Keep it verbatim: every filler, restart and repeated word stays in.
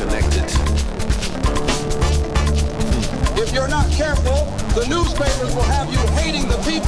connected. If you're not careful, the newspapers will have you hating the people